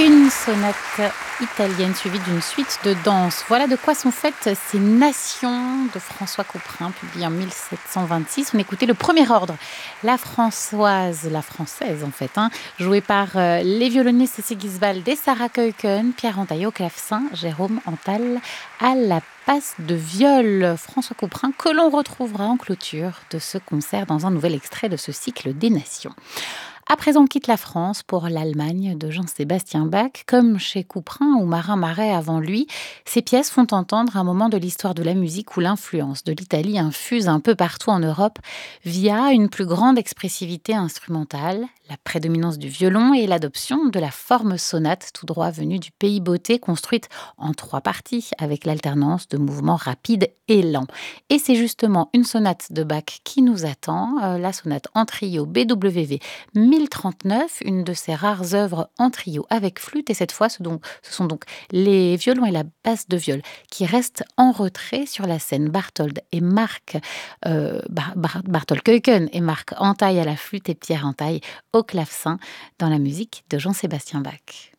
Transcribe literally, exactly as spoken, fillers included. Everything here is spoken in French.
Une sonate italienne suivie d'une suite de danses. Voilà de quoi sont faites ces nations de François Couperin, publié en mille sept cent vingt-six. On écoutait le premier ordre, la Françoise, la française en fait, hein, jouée par euh, les violonistes Sigiswald et Sarah Keuken, Pierre Antaille au clavecin, Jérôme Antal à la passe de viol. François Couperin que l'on retrouvera en clôture de ce concert dans un nouvel extrait de ce cycle des nations. À présent, on quitte la France pour l'Allemagne de Jean-Sébastien Bach. Comme chez Couperin ou Marin Marais avant lui, ces pièces font entendre un moment de l'histoire de la musique où l'influence de l'Italie infuse un peu partout en Europe via une plus grande expressivité instrumentale, la prédominance du violon et l'adoption de la forme sonate tout droit venue du pays beauté, construite en trois parties avec l'alternance de mouvements rapides et lents. Et c'est justement une sonate de Bach qui nous attend, euh, la sonate en trio B W V mille trente-neuf, une de ses rares œuvres en trio avec flûte, et cette fois ce, donc, ce sont donc les violons et la basse de viol qui restent en retrait sur la scène. Barthold et Marc euh, Bar- Bar- Barthold Keuken et Marc Antaille à la flûte et Pierre Antaille au clavecin dans la musique de Jean-Sébastien Bach.